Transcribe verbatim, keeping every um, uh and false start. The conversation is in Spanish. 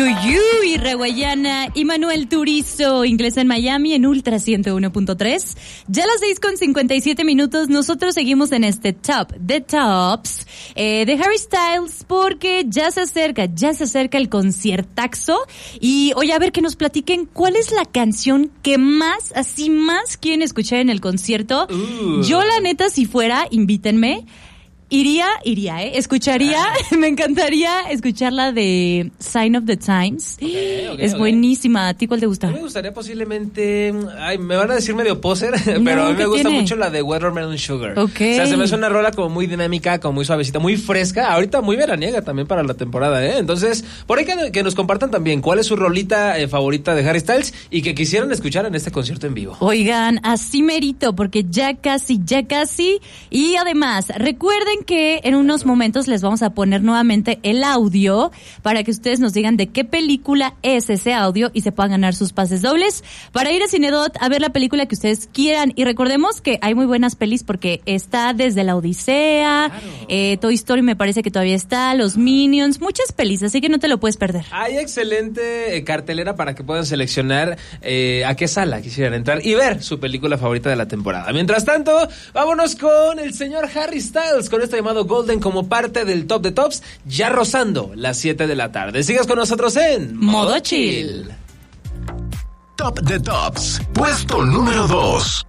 Yui, Raguayana y Manuel Turizo, Inglés en Miami en Ultra ciento uno punto tres. Ya a las seis con cincuenta y siete minutos, nosotros seguimos en este Top de Tops eh, de Harry Styles porque ya se acerca, ya se acerca el conciertaxo. Y oye, a ver que nos platiquen cuál es la canción que más, así más quieren escuchar en el concierto. Uh. Yo la neta, si fuera, invítenme. Iría, iría, ¿eh? Escucharía, ah. me encantaría escucharla de Sign of the Times. Okay, okay, es okay. buenísima. ¿A ti cuál te gusta? A mí me gustaría posiblemente, ay, me van a decir medio poser, no, pero a mí me gusta tiene? mucho la de Watermelon Sugar. Okay. O sea, se me hace una rola como muy dinámica, como muy suavecita, muy fresca, ahorita muy veraniega también para la temporada, ¿eh? Entonces, por ahí que, que nos compartan también cuál es su rolita eh, favorita de Harry Styles y que quisieran escuchar en este concierto en vivo. Oigan, así merito, porque ya casi, ya casi. Y además, recuerden que en unos momentos les vamos a poner nuevamente el audio para que ustedes nos digan de qué película es ese audio y se puedan ganar sus pases dobles para ir a Cinedot a ver la película que ustedes quieran. Y recordemos que hay muy buenas pelis porque está desde La Odisea, claro. eh, Toy Story me parece que todavía está, Los Minions, muchas pelis, así que no te lo puedes perder. Hay excelente eh, cartelera para que puedan seleccionar eh, a qué sala quisieran entrar y ver su película favorita de la temporada. Mientras tanto, vámonos con el señor Harry Styles, con esto llamado Golden como parte del Top de Tops, ya rozando las siete de la tarde. Sigas con nosotros en Modo Chill. Top de Tops, puesto número dos.